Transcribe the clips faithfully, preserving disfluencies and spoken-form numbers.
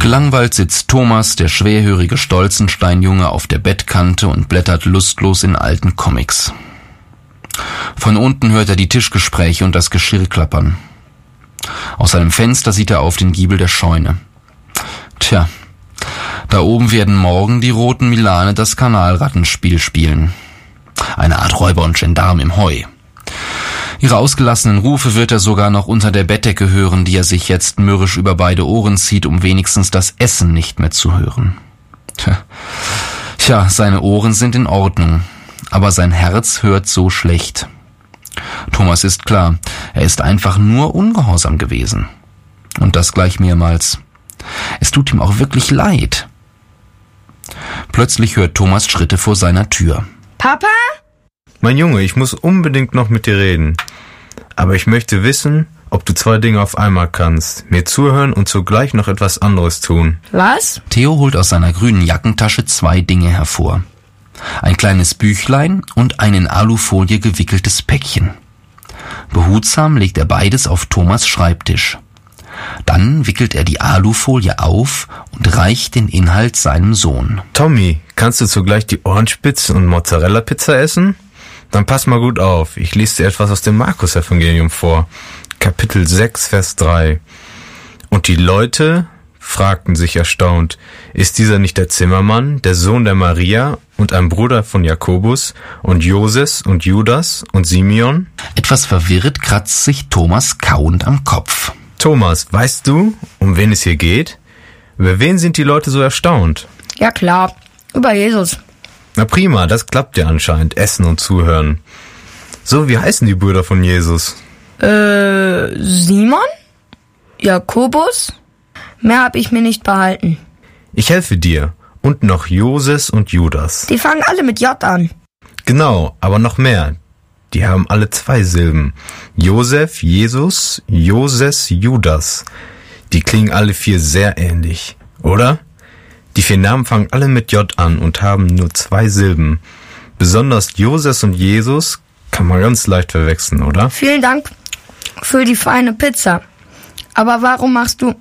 Gelangweilt sitzt Thomas, der schwerhörige Stolzensteinjunge, auf der Bettkante und blättert lustlos in alten Comics. Von unten hört er die Tischgespräche und das Geschirr klappern. Aus seinem Fenster sieht er auf den Giebel der Scheune. Tja, da oben werden morgen die roten Milane das Kanalrattenspiel spielen. Eine Art Räuber und Gendarm im Heu. Ihre ausgelassenen Rufe wird er sogar noch unter der Bettdecke hören, die er sich jetzt mürrisch über beide Ohren zieht, um wenigstens das Essen nicht mehr zu hören. Tja, Tja, seine Ohren sind in Ordnung, aber sein Herz hört so schlecht. Thomas ist klar, er ist einfach nur ungehorsam gewesen. Und das gleich mehrmals. Es tut ihm auch wirklich leid. Plötzlich hört Thomas Schritte vor seiner Tür. Papa? Mein Junge, ich muss unbedingt noch mit dir reden. Aber ich möchte wissen, ob du zwei Dinge auf einmal kannst. Mir zuhören und zugleich noch etwas anderes tun. Was? Theo holt aus seiner grünen Jackentasche zwei Dinge hervor. Ein kleines Büchlein und ein in Alufolie gewickeltes Päckchen. Behutsam legt er beides auf Thomas' Schreibtisch. Dann wickelt er die Alufolie auf und reicht den Inhalt seinem Sohn. Tommy, kannst du zugleich die Ohrenspitzen und Mozzarella-Pizza essen? Dann pass mal gut auf, ich lese dir etwas aus dem Markus-Evangelium vor. Kapitel sechs, Vers drei. Und die Leute fragten sich erstaunt, ist dieser nicht der Zimmermann, der Sohn der Maria und ein Bruder von Jakobus und Joses und Judas und Simeon? Etwas verwirrt kratzt sich Thomas kauend am Kopf. Thomas, weißt du, um wen es hier geht? Über wen sind die Leute so erstaunt? Ja klar, über Jesus. Na prima, das klappt ja anscheinend, Essen und Zuhören. So, wie heißen die Brüder von Jesus? Äh, Simon? Jakobus? Mehr hab ich mir nicht behalten. Ich helfe dir. Und noch Joses und Judas. Die fangen alle mit J an. Genau, aber noch mehr. Die haben alle zwei Silben. Josef, Jesus, Joses, Judas. Die klingen alle vier sehr ähnlich, oder? Die vier Namen fangen alle mit J an und haben nur zwei Silben. Besonders Joses und Jesus kann man ganz leicht verwechseln, oder? Vielen Dank für die feine Pizza. Aber warum machst du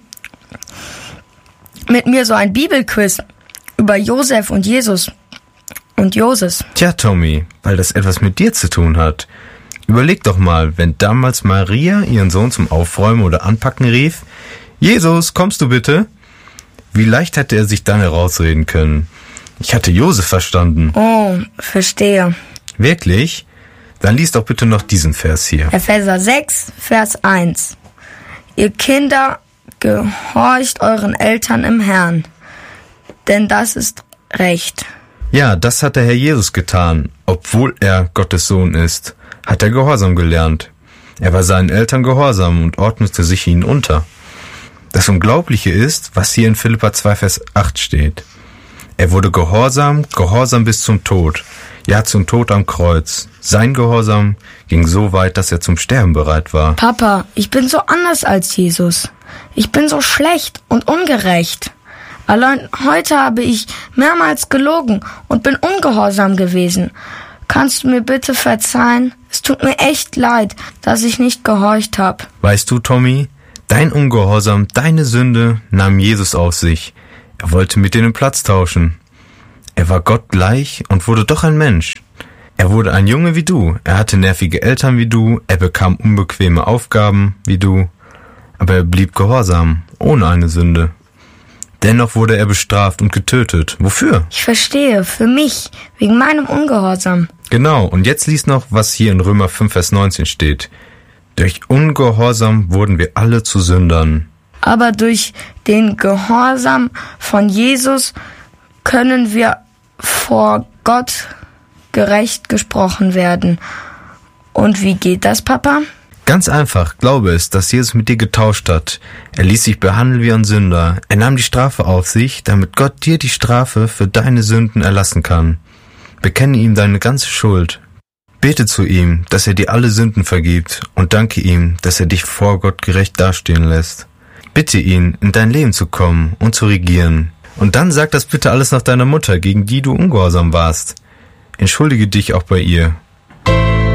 mit mir so ein Bibelquiz über Josef und Jesus und Joses? Tja, Tommy, weil das etwas mit dir zu tun hat. Überleg doch mal, wenn damals Maria ihren Sohn zum Aufräumen oder Anpacken rief, Jesus, kommst du bitte? Wie leicht hätte er sich dann herausreden können? Ich hatte Josef verstanden. Oh, verstehe. Wirklich? Dann lies doch bitte noch diesen Vers hier. Epheser sechs, Vers eins. Ihr Kinder, gehorcht euren Eltern im Herrn, denn das ist Recht. Ja, das hat der Herr Jesus getan. Obwohl er Gottes Sohn ist, hat er Gehorsam gelernt. Er war seinen Eltern gehorsam und ordnete sich ihnen unter. Das Unglaubliche ist, was hier in Philipper zwei, Vers acht steht. Er wurde gehorsam, gehorsam bis zum Tod. Ja, zum Tod am Kreuz. Sein Gehorsam ging so weit, dass er zum Sterben bereit war. Papa, ich bin so anders als Jesus. Ich bin so schlecht und ungerecht. Allein heute habe ich mehrmals gelogen und bin ungehorsam gewesen. Kannst du mir bitte verzeihen? Es tut mir echt leid, dass ich nicht gehorcht habe. Weißt du, Tommy, dein Ungehorsam, deine Sünde nahm Jesus auf sich. Er wollte mit dir den Platz tauschen. Er war Gott gleich und wurde doch ein Mensch. Er wurde ein Junge wie du. Er hatte nervige Eltern wie du. Er bekam unbequeme Aufgaben wie du. Aber er blieb gehorsam, ohne eine Sünde. Dennoch wurde er bestraft und getötet. Wofür? Ich verstehe, für mich, wegen meinem Ungehorsam. Genau, und jetzt lies noch, was hier in Römer fünf, Vers neunzehn steht. Durch Ungehorsam wurden wir alle zu Sündern. Aber durch den Gehorsam von Jesus können wir vor Gott gerecht gesprochen werden. Und wie geht das, Papa? Ganz einfach, glaube es, dass Jesus mit dir getauscht hat. Er ließ sich behandeln wie ein Sünder. Er nahm die Strafe auf sich, damit Gott dir die Strafe für deine Sünden erlassen kann. Bekenne ihm deine ganze Schuld. Bete zu ihm, dass er dir alle Sünden vergibt und danke ihm, dass er dich vor Gott gerecht dastehen lässt. Bitte ihn, in dein Leben zu kommen und zu regieren. Und dann sag das bitte alles nach deiner Mutter, gegen die du ungehorsam warst. Entschuldige dich auch bei ihr.